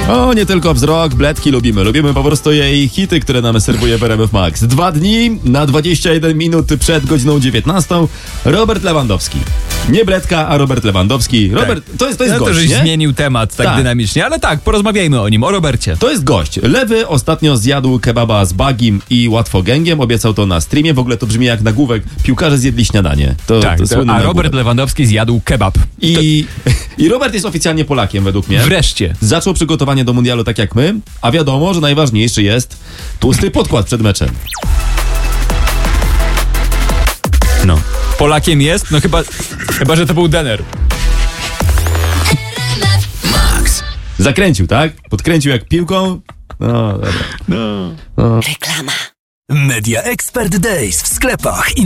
O, nie tylko wzrok, bledki lubimy. Lubimy po prostu jej hity, które nam serwuje w RMF Max. 2 dni na 21 minut przed godziną 19. Robert Lewandowski. Nie bledka, a Robert Lewandowski. Robert, Tak. to jest No to gość, żeś nie? zmienił temat tak dynamicznie, ale tak, porozmawiajmy o nim, o Robercie. To jest gość. Lewy ostatnio zjadł kebaba z bagim i łatwogęgiem. Obiecał to na streamie. W ogóle to brzmi jak nagłówek. Piłkarze zjedli śniadanie. To słynny a nagłówek. Robert Lewandowski zjadł kebab. I Robert jest oficjalnie Polakiem według mnie. Wreszcie. Zaczął przygotowanie do mundialu tak jak my, a wiadomo, że najważniejszy jest tłusty podkład przed meczem. No. Polakiem jest? No chyba że to był Denner. Zakręcił, tak? Podkręcił jak piłką. No, dobra. Reklama. Media Expert Days w sklepach i